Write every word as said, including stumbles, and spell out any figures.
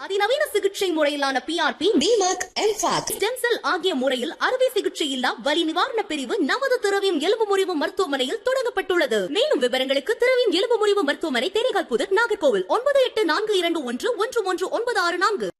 அதிநவீன சிகிச்சை முறையிலான B R B, டிமாக், mHawk, stem cell ஆகிய முறையில் அறுவை சிகிச்சை இல்லா வலி நிவாரண பிரிவு நமது திரவியம் எலும்பு முறிவு மருத்துவமனையில் தொடங்கப்பட்டுள்ளது. மேலும் விவரங்களுக்கு திரவியம் எலும்பு முறிவு மருத்துவமனை, தேனிகால் புதர், நாகர்கோவில் ஒன்பது எட்டு நான்கு இரண்டு ஒன்று ஒன்று ஒன்று ஒன்பது ஆறு நான்கு.